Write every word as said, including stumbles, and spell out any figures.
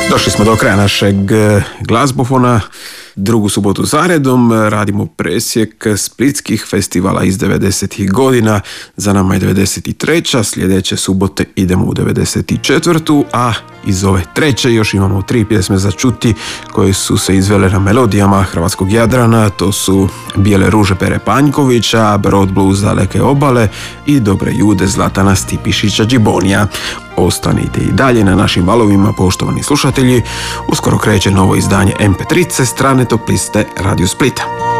Došli smo do kraja našeg glazbofona. Drugu subotu zaredom radimo presjek splitskih festivala iz devedesetih godina. Za nama je devedeset treća. Sljedeće subote idemo u devedeset četvrtu. A iz ove treće još imamo tri pjesme za čuti koje su se izvele na melodijama hrvatskog Jadrana. To su Bijele ruže Pere Panjkovića, Brod blues Daleke obale i Dobre jude Zlatana Stipišića Džibonija. Ostanite i dalje na našim valovima, poštovani slušatelji. Uskoro kreće novo izdanje em pe tri strane top liste Radio Splita.